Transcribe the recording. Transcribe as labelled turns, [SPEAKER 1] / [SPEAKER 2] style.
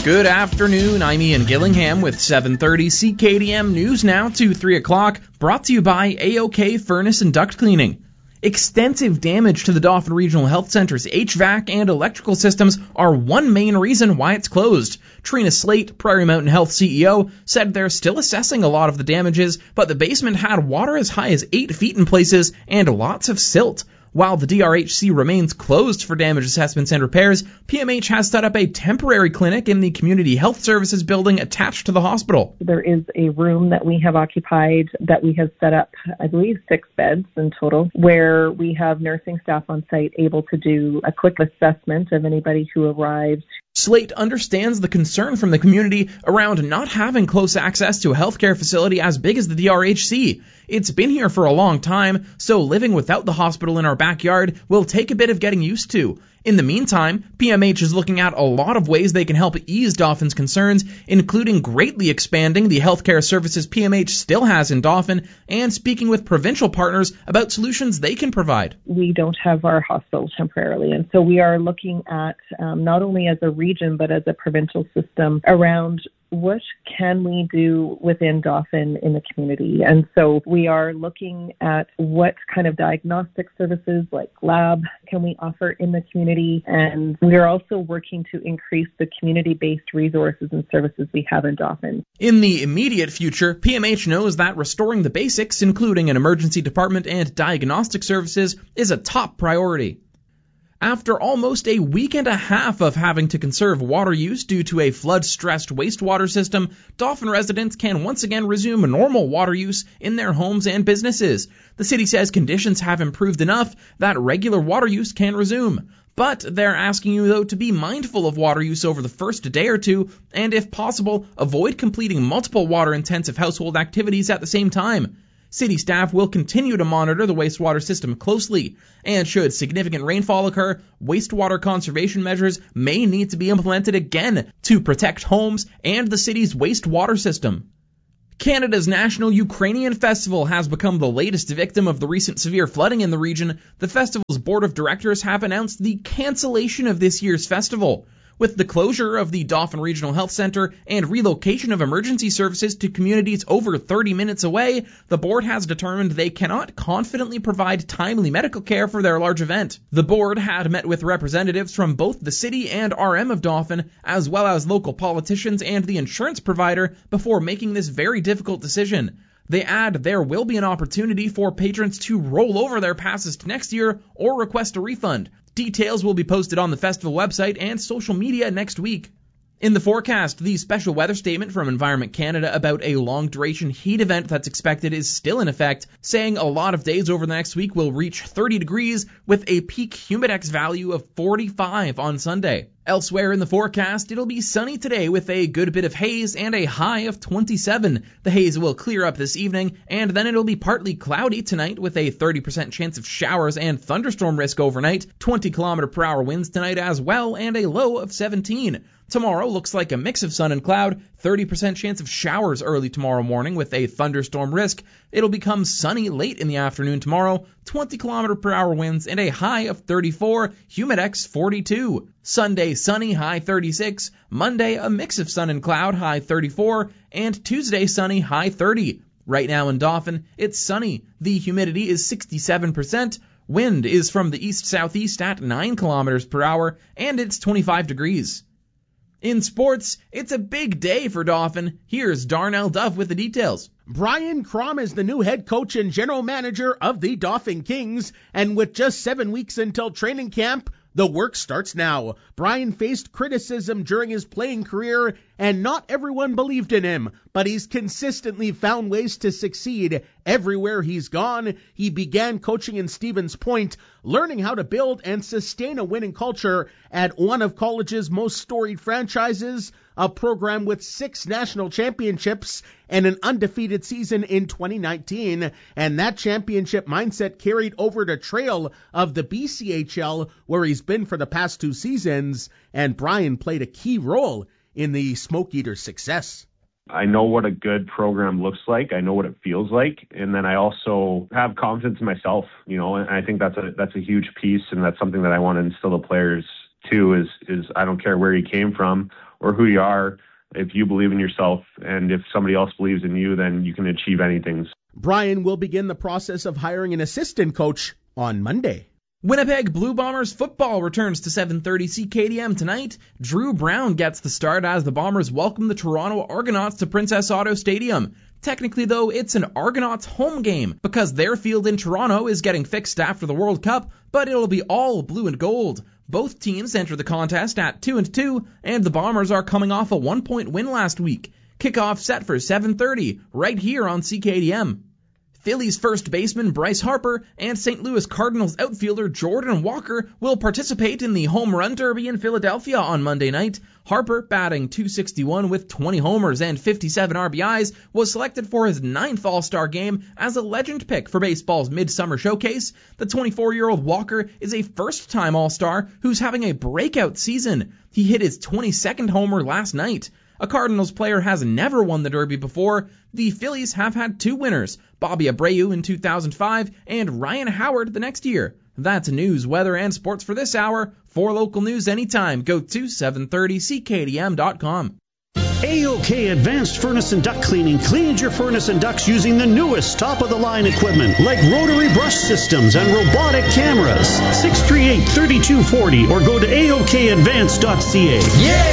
[SPEAKER 1] Good afternoon, I'm Ian Gillingham with 7:30 CKDM News now to 3 o'clock, brought to you by AOK Furnace and Duct Cleaning. Extensive damage to the Dauphin Regional Health Center's HVAC and electrical systems are one main reason why it's closed. Trina Slate, Prairie Mountain Health CEO, said they're still assessing a lot of the damages, but the basement had water as high as 8 feet in places and lots of silt. While the DRHC remains closed for damage assessments and repairs, PMH has set up a temporary clinic in the Community Health Services building attached to the hospital.
[SPEAKER 2] There is a room that we have occupied that we have set up, I believe, 6 beds in total, where we have nursing staff on site able to do a quick assessment of anybody who arrives.
[SPEAKER 1] Slate understands the concern from the community around not having close access to a healthcare facility as big as the DRHC. It's been here for a long time, so living without the hospital in our backyard will take a bit of getting used to. In the meantime, PMH is looking at a lot of ways they can help ease Dawfin's concerns, including greatly expanding the healthcare services PMH still has in Dauphin and speaking with provincial partners about solutions they can provide.
[SPEAKER 2] We don't have our hospital temporarily, and so we are looking at not only as a region but as a provincial system around what can we do within Dauphin in the community. And so we are looking at what kind of diagnostic services like lab can we offer in the community. And we are also working to increase the community-based resources and services we have in Dauphin.
[SPEAKER 1] In the immediate future, PMH knows that restoring the basics, including an emergency department and diagnostic services, is a top priority. After almost a week and a half of having to conserve water use due to a flood-stressed wastewater system, Dauphin residents can once again resume normal water use in their homes and businesses. The city says conditions have improved enough that regular water use can resume. But they're asking you, though, to be mindful of water use over the first day or two, and if possible, avoid completing multiple water-intensive household activities at the same time. City staff will continue to monitor the wastewater system closely, and should significant rainfall occur, wastewater conservation measures may need to be implemented again to protect homes and the city's wastewater system. Canada's National Ukrainian Festival has become the latest victim of the recent severe flooding in the region. The festival's board of directors have announced the cancellation of this year's festival. With the closure of the Dauphin Regional Health Centre and relocation of emergency services to communities over 30 minutes away, the board has determined they cannot confidently provide timely medical care for their large event. The board had met with representatives from both the city and RM of Dauphin, as well as local politicians and the insurance provider, before making this very difficult decision. They add there will be an opportunity for patrons to roll over their passes to next year or request a refund. Details will be posted on the festival website and social media next week. In the forecast, the special weather statement from Environment Canada about a long-duration heat event that's expected is still in effect, saying a lot of days over the next week will reach 30 degrees with a peak humidex value of 45 on Sunday. Elsewhere in the forecast, it'll be sunny today with a good bit of haze and a high of 27. The haze will clear up this evening, and then it'll be partly cloudy tonight with a 30% chance of showers and thunderstorm risk overnight, 20 km/h winds tonight as well, and a low of 17. Tomorrow looks like a mix of sun and cloud, 30% chance of showers early tomorrow morning with a thunderstorm risk. It'll become sunny late in the afternoon tomorrow, 20 km/h winds and a high of 34, humidex 42. Sunday sunny, high 36. Monday a mix of sun and cloud, high 34. And Tuesday sunny, high 30. Right now in Dauphin, it's sunny. The humidity is 67%. Wind is from the east-southeast at 9 km/h, and it's 25 degrees. In sports, it's a big day for Dauphin. Here's Darnell Duff with the details.
[SPEAKER 3] Brian Crom is the new head coach and general manager of the Dauphin Kings, and with just 7 weeks until training camp, the work starts now. Brian faced criticism during his playing career, and not everyone believed in him, but he's consistently found ways to succeed everywhere he's gone. He began coaching in Stevens Point, learning how to build and sustain a winning culture at one of college's most storied franchises, a program with 6 national championships and an undefeated season in 2019. And that championship mindset carried over to trail of the BCHL, where he's been for the past 2 seasons. And Brian played a key role in the Smoke Eaters' success.
[SPEAKER 4] I know what a good program looks like. I know what it feels like. And then I also have confidence in myself, and I think that's a huge piece. And that's something that I want to instill the players too is I don't care where you came from or who you are. If you believe in yourself and if somebody else believes in you, then you can achieve anything.
[SPEAKER 3] Brian will begin the process of hiring an assistant coach on Monday.
[SPEAKER 1] Winnipeg Blue Bombers football returns to 7:30 CKDM tonight. Drew Brown gets the start as the Bombers welcome the Toronto Argonauts to Princess Auto Stadium. Technically, though, it's an Argonauts home game because their field in Toronto is getting fixed after the World Cup, but it'll be all blue and gold. Both teams enter the contest at 2-2, and the Bombers are coming off a 1-point win last week. Kickoff set for 7:30 right here on CKDM. Phillies first baseman Bryce Harper and St. Louis Cardinals outfielder Jordan Walker will participate in the Home Run Derby in Philadelphia on Monday night. Harper, batting .261 with 20 homers and 57 RBIs, was selected for his 9th All-Star game as a legend pick for baseball's Midsummer Showcase. The 24-year-old Walker is a first-time All-Star who's having a breakout season. He hit his 22nd homer last night. A Cardinals player has never won the Derby before. The Phillies have had 2 winners, Bobby Abreu in 2005 and Ryan Howard the next year. That's news, weather, and sports for this hour. For local news anytime, go to 730ckdm.com.
[SPEAKER 5] A-OK Advanced Furnace and Duct Cleaning cleans your furnace and ducts using the newest top-of-the-line equipment like rotary brush systems and robotic cameras. 638-3240 or go to aokadvanced.ca.
[SPEAKER 1] Yeah!